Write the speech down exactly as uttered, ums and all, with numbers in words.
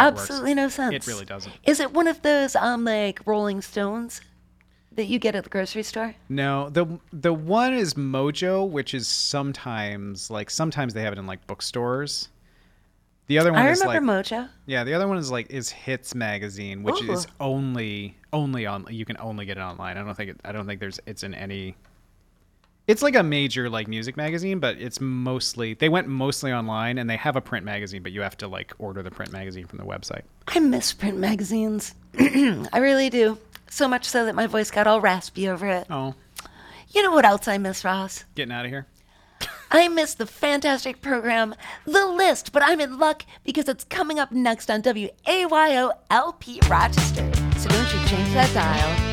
how absolutely it no works. sense. It really doesn't. Is it one of those um like Rolling Stones that you get at the grocery store? No, the the one is Mojo, which is sometimes like sometimes they have it in like bookstores. The other one I is remember like Mojo. yeah, the other one is like is Hits magazine, which Ooh. is only only on you can only get it online. I don't think it, I don't think there's it's in any. It's like a major like music magazine, but it's mostly they went mostly online, and they have a print magazine, but you have to like order the print magazine from the website. I miss print magazines. I really do. So much so that my voice got all raspy over it. Oh, You know what else I miss, Ross? getting out of here. I miss the fantastic program, The List, but I'm in luck because it's coming up next on W A Y O L P Rochester. So don't you change that dial.